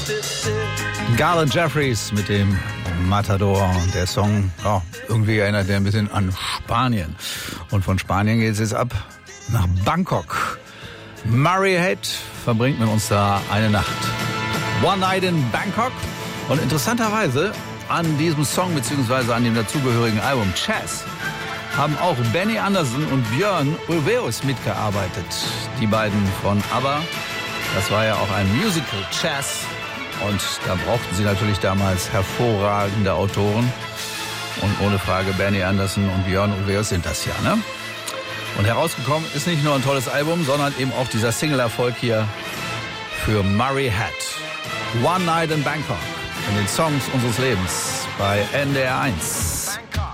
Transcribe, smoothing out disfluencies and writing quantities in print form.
Garland Jeffries mit dem Matador. Und der Song, ja, irgendwie erinnert er ein bisschen an Spanien. Und von Spanien geht es jetzt ab nach Bangkok. Murray Head verbringt mit uns da eine Nacht. One Night in Bangkok. Und interessanterweise an diesem Song bzw. an dem dazugehörigen Album Chess haben auch Benny Andersson und Björn Ulvaeus mitgearbeitet. Die beiden von ABBA. Das war ja auch ein Musical, Chess. Und da brauchten sie natürlich damals hervorragende Autoren. Und ohne Frage, Benny Andersson und Björn Ulvaeus sind das ja, ne? Und herausgekommen ist nicht nur ein tolles Album, sondern eben auch dieser Single-Erfolg hier für Murray Head. One Night in Bangkok. In den Songs unseres Lebens bei NDR 1.